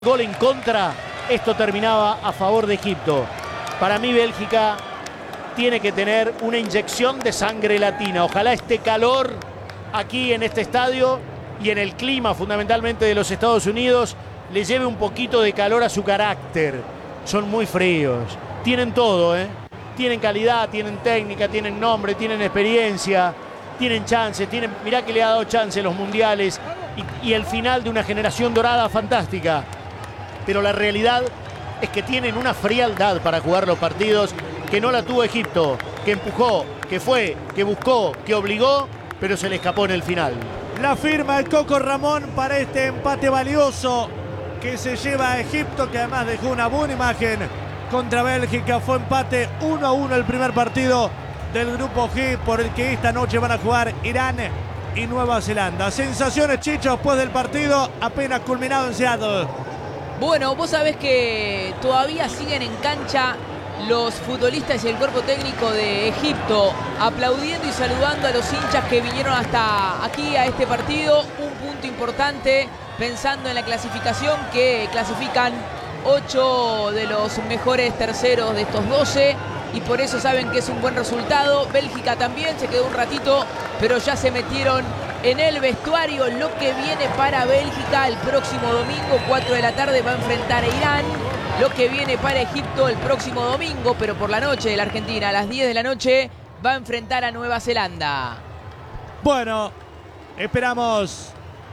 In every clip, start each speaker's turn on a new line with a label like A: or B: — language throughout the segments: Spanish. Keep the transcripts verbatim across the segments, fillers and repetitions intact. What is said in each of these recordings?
A: Gol en contra, esto terminaba a favor de Egipto. Para mí Bélgica tiene que tener una inyección de sangre latina. Ojalá este calor aquí en este estadio y en el clima fundamentalmente de los Estados Unidos le lleve un poquito de calor a su carácter. Son muy fríos, tienen todo, ¿eh? Tienen calidad, tienen técnica, tienen nombre, tienen experiencia, tienen chance, tienen, mirá que le ha dado chance en los mundiales y, y el final de una generación dorada fantástica. Pero la realidad es que tienen una frialdad para jugar los partidos que no la tuvo Egipto, que empujó, que fue, que buscó, que obligó, pero se le escapó en el final.
B: La firma de Coco Ramón para este empate valioso que se lleva a Egipto, que además dejó una buena imagen contra Bélgica. Fue empate uno a uno el primer partido del grupo G, por el que esta noche van a jugar Irán y Nueva Zelanda. Sensaciones, Chicho, después del partido apenas culminado en Seattle.
C: Bueno, vos sabés que todavía siguen en cancha los futbolistas y el cuerpo técnico de Egipto, aplaudiendo y saludando a los hinchas que vinieron hasta aquí a este partido. Un punto importante pensando en la clasificación, que clasifican ocho de los mejores terceros de estos doce, y por eso saben que es un buen resultado. Bélgica también se quedó un ratito, pero ya se metieron en el vestuario. Lo que viene para Bélgica el próximo domingo, cuatro de la tarde, va a enfrentar a Irán. Lo que viene para Egipto el próximo domingo, pero por la noche de la Argentina, a las diez de la noche, va a enfrentar a Nueva Zelanda.
B: Bueno, esperamos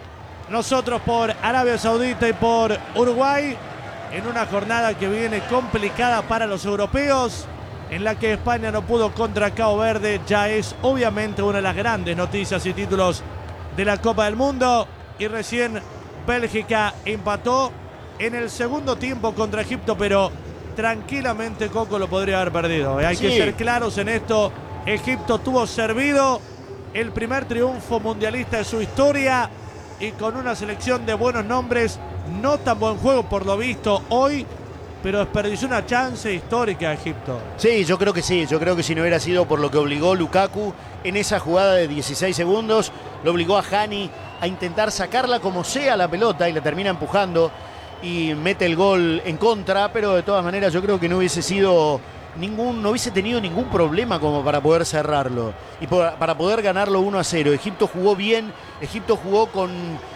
B: nosotros por Arabia Saudita y por Uruguay en una jornada que viene complicada para los europeos, en la que España no pudo contra Cabo Verde. Ya es obviamente una de las grandes noticias y títulos de la Copa del Mundo. Y recién Bélgica empató en el segundo tiempo contra Egipto, pero tranquilamente Coco lo podría haber perdido. Hay sí. que ser claros en esto. Egipto tuvo servido el primer triunfo mundialista de su historia y con una selección de buenos nombres. No tan buen juego por lo visto hoy, pero desperdició una chance histórica a Egipto.
A: Sí, yo creo que sí. Yo creo que si no hubiera sido por lo que obligó Lukaku en esa jugada de dieciséis segundos, lo obligó a Hani a intentar sacarla como sea la pelota y la termina empujando y mete el gol en contra, pero de todas maneras yo creo que no hubiese sido ningún, no hubiese tenido ningún problema como para poder cerrarlo y por, para poder ganarlo uno a cero. Egipto jugó bien, Egipto jugó con,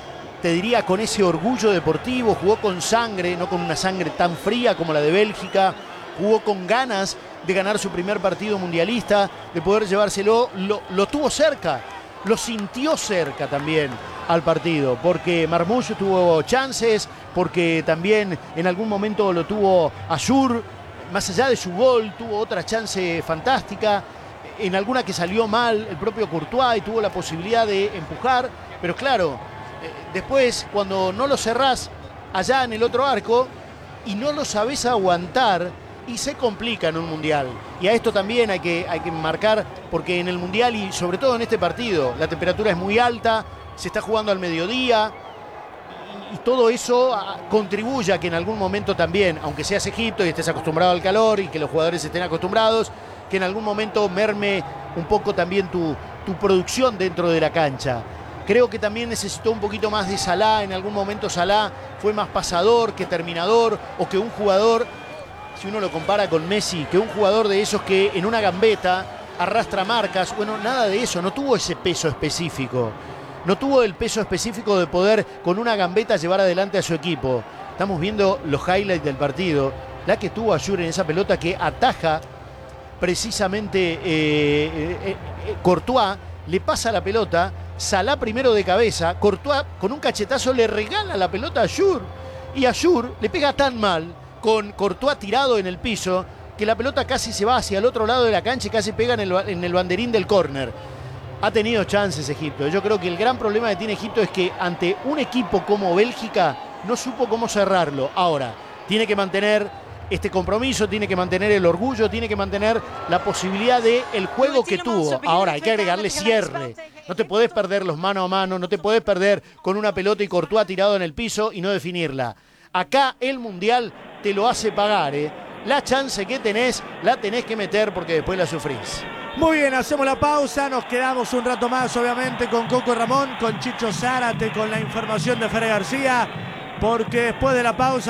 A: te diría, con ese orgullo deportivo, jugó con sangre, no con una sangre tan fría como la de Bélgica, jugó con ganas de ganar su primer partido mundialista, de poder llevárselo, lo, lo tuvo cerca, lo sintió cerca también al partido, porque Marmoush tuvo chances, porque también en algún momento lo tuvo Ayur, más allá de su gol, tuvo otra chance fantástica, en alguna que salió mal el propio Courtois y tuvo la posibilidad de empujar, pero claro, después, cuando no lo cerrás allá en el otro arco y no lo sabés aguantar, y se complica en un mundial. Y a esto también hay que, hay que marcar, porque en el mundial y sobre todo en este partido, la temperatura es muy alta, se está jugando al mediodía y, y todo eso a, contribuye a que en algún momento también, aunque seas Egipto y estés acostumbrado al calor y que los jugadores estén acostumbrados, que en algún momento merme un poco también tu, tu producción dentro de la cancha. Creo que también necesitó un poquito más de Salah. En algún momento Salah fue más pasador que terminador, o que un jugador, si uno lo compara con Messi, que un jugador de esos que en una gambeta arrastra marcas. Bueno, nada de eso, no tuvo ese peso específico. No tuvo el peso específico de poder con una gambeta llevar adelante a su equipo. Estamos viendo los highlights del partido. La que tuvo Ayur en esa pelota que ataja precisamente eh, eh, eh, Courtois, le pasa la pelota, Salah primero de cabeza, Courtois con un cachetazo le regala la pelota a Ayur y Ayur le pega tan mal con Courtois tirado en el piso que la pelota casi se va hacia el otro lado de la cancha y casi pega en el, en el banderín del córner. Ha tenido chances Egipto. Yo creo que el gran problema que tiene Egipto es que ante un equipo como Bélgica no supo cómo cerrarlo. Ahora, tiene que mantener este compromiso, tiene que mantener el orgullo, tiene que mantener la posibilidad de el juego que tuvo. Ahora, hay que agregarle cierre. No te podés perder los mano a mano, no te podés perder con una pelota y Courtois tirado en el piso y no definirla. Acá el Mundial te lo hace pagar, ¿eh? La chance que tenés, la tenés que meter porque después la sufrís.
B: Muy bien, hacemos la pausa, nos quedamos un rato más obviamente con Coco Ramón, con Chicho Zárate, con la información de Fere García. porque después de la pausa